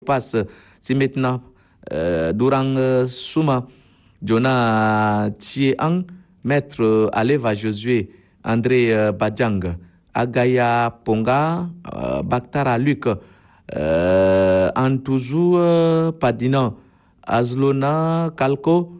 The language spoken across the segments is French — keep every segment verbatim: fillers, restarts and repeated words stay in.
passe si maintenant euh, Durang euh, Souma, Jonah Thieng, Maître Aleva Josué, André euh, Bajang, Agaya Ponga, euh, Baktara Luc, euh, Antouzou euh, Padinan, Azlona Kalko,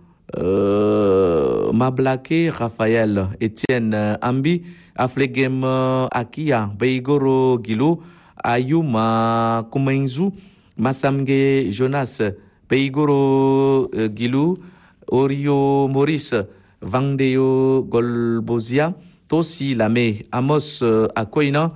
euh, Mablake Raphaël, Étienne euh, Ambi, Aflegem euh, Akia, Beigoro Gilou, Ayuma Kumenzu, Massamge Jonas, Beigoro euh, Gilou, Orio Maurice, Vandeo Golbozia, Tossi Lame, Amos euh, Akoina,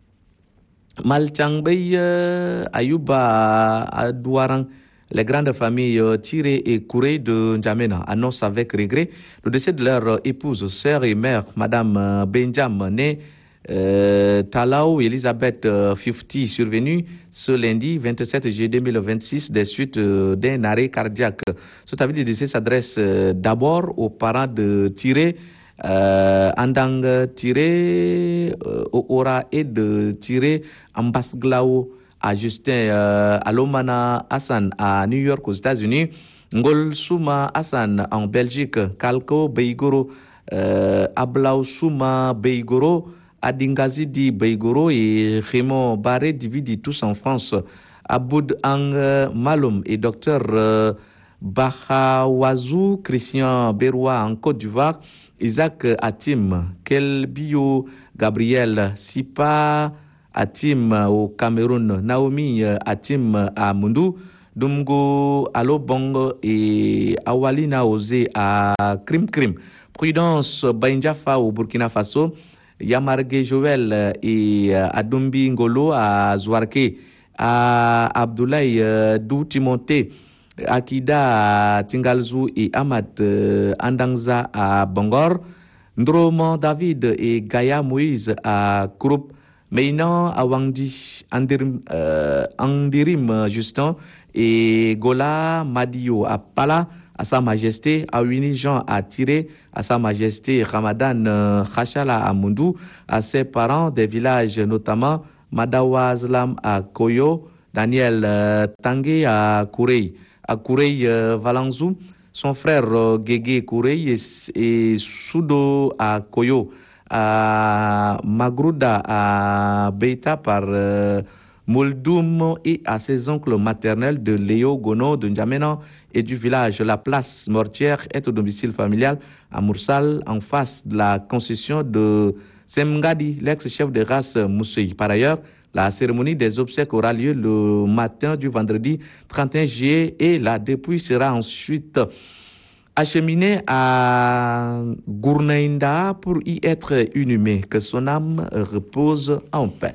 Malchangbei euh, Ayuba Adouarang, les grandes familles euh, Tiré et Kouré de N'Djamena annoncent avec regret le décès de leur euh, épouse, sœur et mère, Madame euh, Benjam, née euh, Talao Elisabeth euh, cinquante, survenue ce lundi vingt-sept juillet deux mille vingt-six des suites euh, d'un arrêt cardiaque. Cet avis de décès s'adresse euh, d'abord aux parents de Tiré, euh, Andang Tiré, euh, Ora et de Tiré, Ambasglao, à Justin euh, Alomana Hassan à New York aux États-Unis, Ngol Souma Hassan en Belgique, Kalko Beigoro, euh, Ablaou Souma Beigoro, Adingazidi Beigoro et Raymond Barré Dividi tous en France, Aboud Ang Maloum et Docteur euh, Bahawazou Christian Beroua en Côte d'Ivoire, Isaac Atim, Kelbio Gabriel Sipa Atim au Cameroun, Naomi Atim à Mundu, Dumgo Alobong et Awalina Ose à Krim Krim, Prudence Bainjafa au Burkina Faso, Yamarge Joël et Adumbi Ngolo à Zouarke, à Abdoulaye Dou Timothée, Akida Tingalzou et Ahmad Andangza à Bangor, Ndromo David et Gaïa Moïse à Kroup, Meinan Awangdi, Andirim, euh, Andirim Justin et Gola Madio à Pala, à Sa Majesté, Awini Jean à Tiré, à Sa Majesté Ramadan euh, Khachala à Mundu, à ses parents des villages notamment Madawa Zlam à Koyo, Daniel euh, Tangué à Kourey, à Kourey euh, Valanzou, son frère euh, Gege Kourey et, et Soudo à Koyo, à Magrouda, à Beita par euh, Moldoum et à ses oncles maternels de Léo Gono de N'Djamena et du village. La place mortière est au domicile familial à Moursal, en face de la concession de Semgadi, l'ex-chef de race Moussei. Par ailleurs, la cérémonie des obsèques aura lieu le matin du vendredi trente et un juillet et la dépouille sera ensuite acheminé à Gournainda pour y être inhumé. Que son âme repose en paix.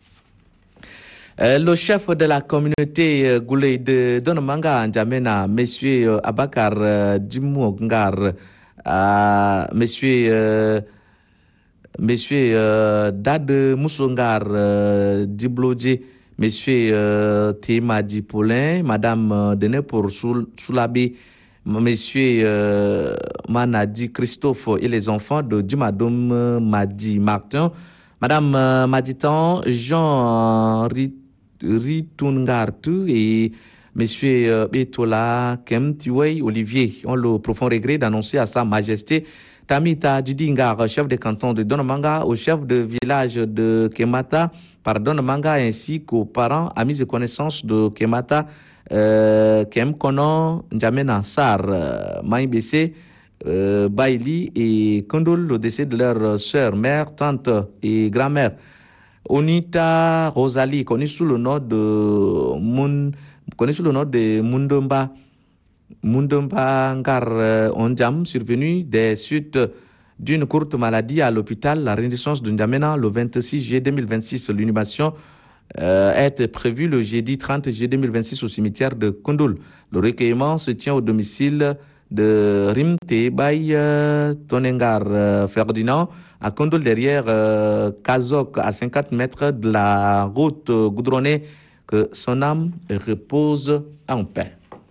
Euh, le chef de la communauté euh, Goulé de Donamanga N'Djamena, M. Euh, Abakar euh, Djimouangar, euh, M. Euh, Monsieur euh, Dade Moussongar euh, Diblodje, Monsieur euh, Théma Dipolin, Madame euh, Dené pour Soul, Soulabé, Monsieur euh, Manadi Christophe et les enfants de Dimadoum euh, Madi Martin, Madame euh, Maditan, Jean euh, Rit, Ritungartu et Monsieur euh, Betola Kemtiwei Olivier ont le profond regret d'annoncer à Sa Majesté Tamita Djidingar, chef de canton de Donamanga, au chef de village de Kemata par Donamanga ainsi qu'aux parents, amis et connaissances de Kemata, euh, Kem Konon, N'Djamena Sar, euh, Maïbese, euh, Baili et Kondol, le décès de leur sœur, mère, tante et grand-mère. Onita Rosalie, connue sous le nom de Mun, connue sous le nom de Mundomba, Mundomba Ngar Ondjam, survenu des suites d'une courte maladie à l'hôpital La Renaissance de N'Djamena le vingt-six juillet deux mille vingt-six. L'inhumation euh, est prévue le jeudi trente juillet deux mille vingt-six au cimetière de Kondoul. Le recueillement se tient au domicile de Rimte Bay euh, Tonengar euh, Ferdinand à Kondoul, derrière euh, Kazok, à cinquante mètres de la route euh, goudronnée. Que son âme repose en paix.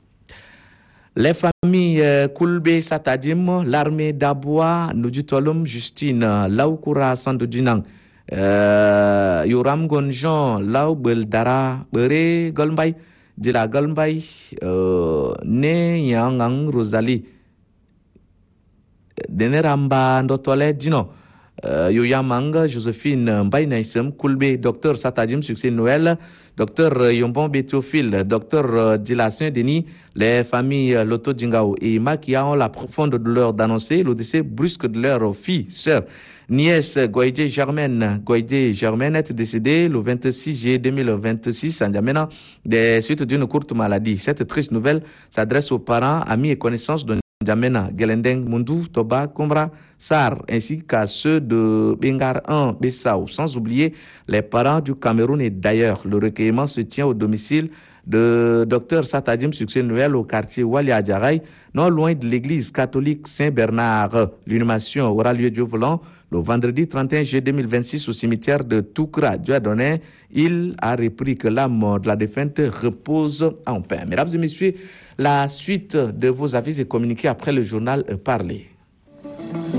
Les familles euh, Koulbe Satadim, l'armée d'Aboua, Nujutolum, Justine, Laukura Sandudinang, euh, Yoram Gonjon, Lau Beldara, Bere Golmbay, de la Galmbay, euh, ne Yangang Rosalie, Deneramba Ndotole Dino, euh, Yoyamang, Josephine Mbaïnaïsem, Koulbe, docteur Satadim Succès Noël, docteur Yombon Betiophile, docteur Dila Saint-Denis, les familles Loto Djingao et Makia ont la profonde douleur d'annoncer le décès brusque de leur fille, sœur, nièce Goïdé Germaine. Goïdé Germaine est décédée le vingt-six juillet deux mille vingt-six à N'Djamena des suites d'une courte maladie. Cette triste nouvelle s'adresse aux parents, amis et connaissances de N'Djamena, Gelendeng, Mundu, Toba, Kombra, Sar, ainsi qu'à ceux de Bengar un, Bessau, sans oublier les parents du Cameroun et d'ailleurs. Le recueillement se tient au domicile de docteur Satadim Succès Noël au quartier Wali Adjaraï, non loin de l'église catholique Saint-Bernard. L'inhumation aura lieu Dieu voulant le vendredi trente et un juillet deux mille vingt-six au cimetière de Toukra. Dieu a donné, il a repris que l'âme de la défunte repose en paix. Mesdames et messieurs, la suite de vos avis est communiquée après le journal Parler.